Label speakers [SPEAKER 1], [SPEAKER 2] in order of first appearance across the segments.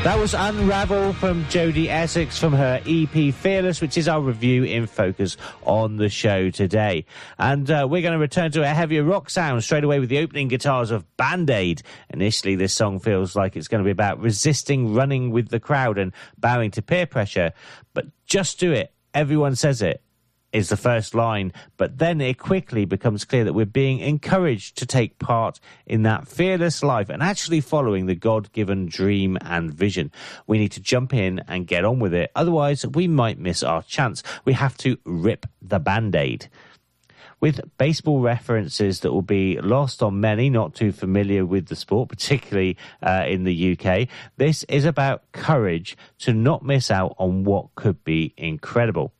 [SPEAKER 1] That was Unravel from Jodie Essex from her EP Fearless, which is our review in focus on the show today. And we're going to return to a heavier rock sound straight away with the opening guitars of Band Aid. Initially, this song feels like it's going to be about resisting running with the crowd and bowing to peer pressure. But just do it. Everyone says it. Is the first line, but then it quickly becomes clear that we're being encouraged to take part in that fearless life and actually following the God-given dream and vision. We need to jump in and get on with it, otherwise we might miss our chance. We have to rip the Band-Aid. With baseball references that will be lost on many not too familiar with the sport, particularly in the UK, this is about courage to not miss out on what could be incredible.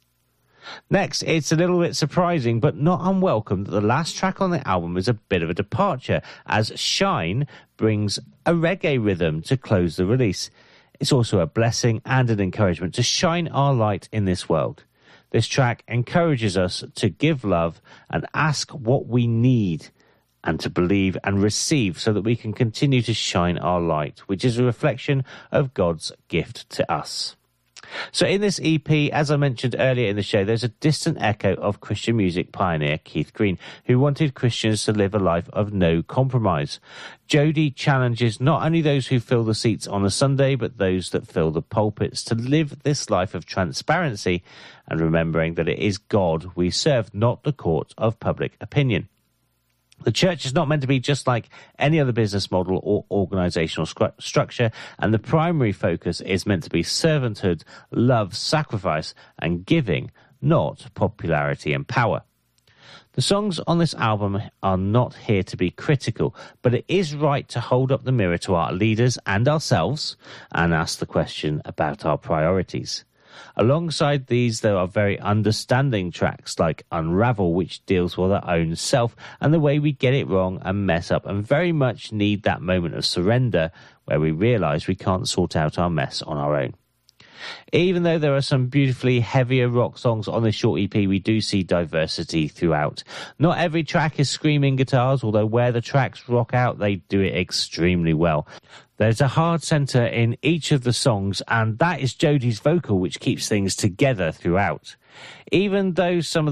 [SPEAKER 1] Next, it's a little bit surprising but not unwelcome that the last track on the album is a bit of a departure, as Shine brings a reggae rhythm to close the release. It's also a blessing and an encouragement to shine our light in this world. This track encourages us to give love and ask what we need and to believe and receive so that we can continue to shine our light, which is a reflection of God's gift to us. So in this EP, as I mentioned earlier in the show, there's a distant echo of Christian music pioneer Keith Green, who wanted Christians to live a life of no compromise. Jodie challenges not only those who fill the seats on a Sunday, but those that fill the pulpits to live this life of transparency and remembering that it is God we serve, not the court of public opinion. The church is not meant to be just like any other business model or organizational structure, and the primary focus is meant to be servanthood, love, sacrifice, and giving, not popularity and power. The songs on this album are not here to be critical, but it is right to hold up the mirror to our leaders and ourselves and ask the question about our priorities. Alongside these, there are very understanding tracks like Unravel, which deals with our own self and the way we get it wrong and mess up, and very much need that moment of surrender where we realise we can't sort out our mess on our own. Even though there are some beautifully heavier rock songs on this short EP, we do see diversity throughout. Not every track is screaming guitars, although where the tracks rock out, they do it extremely well. There's a hard centre in each of the songs, and that is Jodie's vocal, which keeps things together throughout. Even though some of